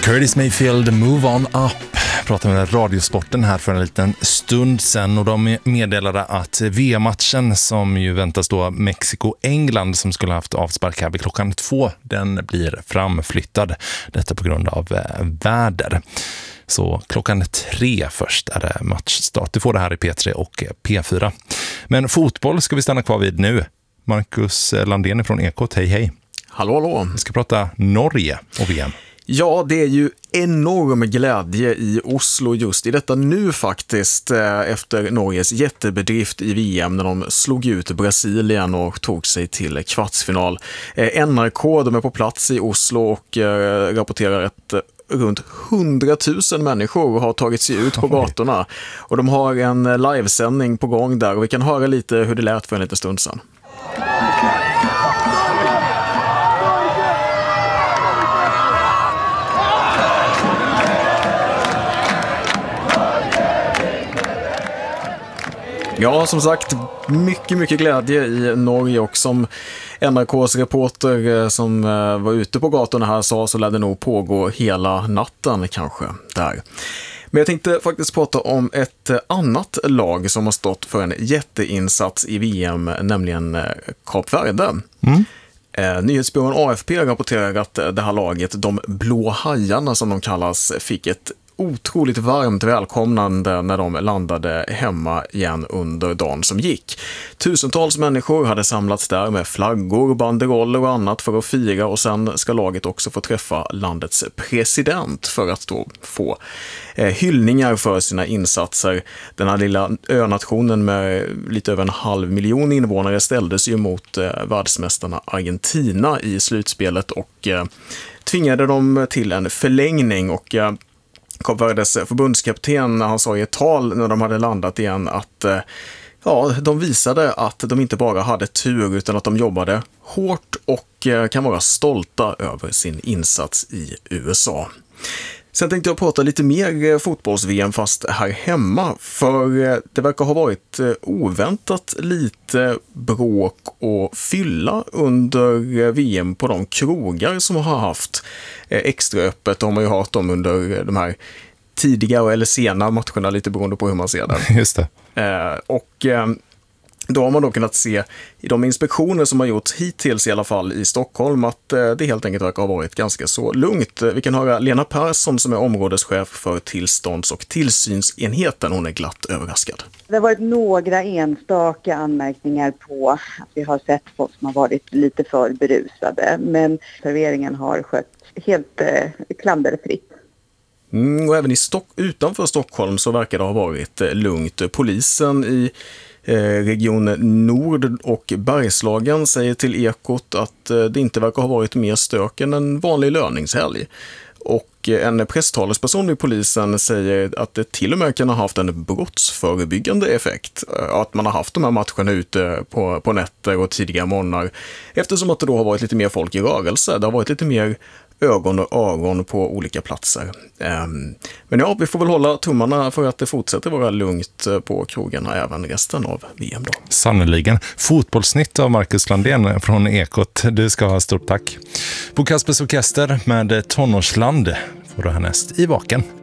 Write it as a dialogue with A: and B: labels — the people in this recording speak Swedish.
A: Curtis Mayfield, Move On Up. Pratade med Radiosporten här för en liten stund sedan och de meddelade att VM-matchen som ju väntas då Mexiko-England som skulle ha haft avspark här vid klockan 2, den blir framflyttad. Detta på grund av väder. Så klockan 3 först är det matchstart. Du får det här i P3 och P4. Men fotboll ska vi stanna kvar vid nu. Marcus Landén från Ekot, hej.
B: Hallå, hallå.
A: Vi ska prata Norge och VM.
B: Ja, det är ju enorm glädje i Oslo just i detta nu faktiskt efter Norges jättebedrift i VM när de slog ut Brasilien och tog sig till kvartsfinal. NRK, de är på plats i Oslo och rapporterar att runt 100 000 människor har tagit sig ut på gatorna och de har en livesändning på gång där och vi kan höra lite hur det lät för en liten stund sedan. Ja, som sagt, mycket glädje i Norge och som NRKs reporter som var ute på gatorna här sa så lär det nog pågå hela natten kanske där. Men jag tänkte faktiskt prata om ett annat lag som har stått för en jätteinsats i VM, nämligen Kap Verde. Nyhetsbyrån AFP rapporterar att det här laget, de blå hajarna som de kallas, fick ett otroligt varmt välkomnande när de landade hemma igen under dagen som gick. Tusentals människor hade samlats där med flaggor, banderoller och annat för att fira och sen ska laget också få träffa landets president för att då få hyllningar för sina insatser. Den här lilla önationen med lite över 500 000 invånare ställdes ju mot världsmästarna Argentina i slutspelet och tvingade dem till en förlängning och Kap Verdes förbundskapten, han sa i ett tal när de hade landat igen att de visade att de inte bara hade tur utan att de jobbade hårt och kan vara stolta över sin insats i USA. Sen tänkte jag prata lite mer fotbolls-VM fast här hemma för det verkar ha varit oväntat lite bråk och fylla under VM på de krogar som har haft extra öppet. De har ju hört dem under de här tidiga eller sena matcherna lite beroende på hur man ser det.
A: Just det.
B: Då har man då kunnat se i de inspektioner som har gjorts hittills i alla fall i Stockholm att det helt enkelt verkar ha varit ganska så lugnt. Vi kan höra Lena Persson som är områdeschef för tillstånds- och tillsynsenheten. Hon är glatt överraskad.
C: Det har varit några enstaka anmärkningar på att vi har sett folk som har varit lite för berusade. Men serveringen har skött helt klanderfritt.
B: Och även utanför Stockholm så verkar det ha varit lugnt. Polisen i Region Nord och Bergslagen säger till Ekot att det inte verkar ha varit mer stök än en vanlig löningshelg. Och en presstalesperson i polisen säger att det till och med kan ha haft en brottsförebyggande effekt. Att man har haft de här matcherna ute på nätter och tidiga morgnar. Eftersom att det då har varit lite mer folk i rörelse. Det har varit lite mer ögon och öron på olika platser. Men ja, vi får väl hålla tummarna för att det fortsätter vara lugnt på krogarna även resten av VM då.
A: Sannoliken. Fotbollsnitt av Marcus Landén från Ekot. Du ska ha stort tack. Bo Kaspers Orkester med Tonårsland får du härnäst i Vaken.